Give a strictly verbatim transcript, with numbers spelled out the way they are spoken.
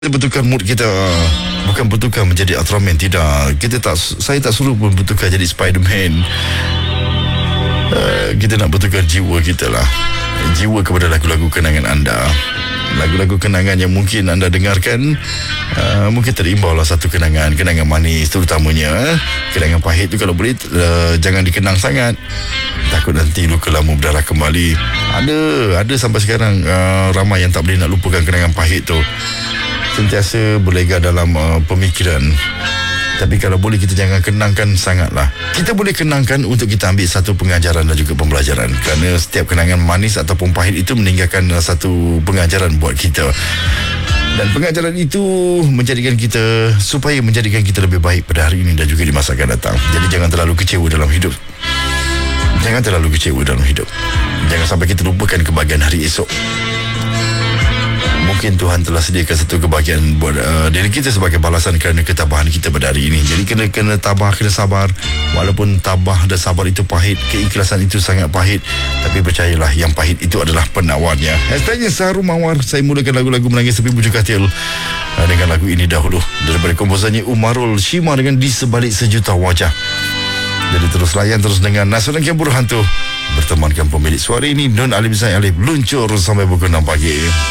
Kita betulkan mood kita, bukan betulkan menjadi Ultraman, tidak. Kita tak, saya tak suruh pun betulkan jadi Spiderman. Uh, kita nak betulkan jiwa kita lah, jiwa kepada lagu-lagu kenangan anda, lagu-lagu kenangan yang mungkin anda dengarkan. uh, Mungkin terimbau lah satu kenangan, kenangan manis terutamanya. eh? Kenangan pahit tu kalau boleh uh, jangan dikenang sangat, takut nanti luka lama berdarah kembali. Ada Ada sampai sekarang uh, ramai yang tak boleh nak lupakan kenangan pahit tu, sentiasa berlega dalam uh, pemikiran. Tapi kalau boleh kita jangan kenangkan sangatlah. Kita boleh kenangkan untuk kita ambil satu pengajaran dan juga pembelajaran, kerana setiap kenangan manis ataupun pahit itu meninggalkan uh, satu pengajaran buat kita. Dan pengajaran itu menjadikan kita, supaya menjadikan kita lebih baik pada hari ini dan juga di masa akan datang. Jadi jangan terlalu kecewa dalam hidup. Jangan terlalu kecewa dalam hidup. Jangan sampai kita lupakan kebahagiaan hari esok. Mungkin Tuhan telah sediakan satu kebahagiaan buat uh, diri kita sebagai balasan kerana ketabahan kita pada hari ini. Jadi kena kena tabah, kena sabar. Walaupun tabah dan sabar itu pahit, keikhlasan itu sangat pahit, tapi percayalah yang pahit itu adalah penawarnya. Hashtagnya Saharu Mawar. Saya mulakan lagu-lagu menangis sepi bujuk katil uh, dengan lagu ini dahulu daripada komposernya Umarul Shima dengan Di Sebalik Sejuta Wajah. Jadi terus layan, terus dengan Nasional Campur Hantu bertemankan pemilik suara ini, Nun Alim Zain Alif, luncur sampai pukul enam pagi.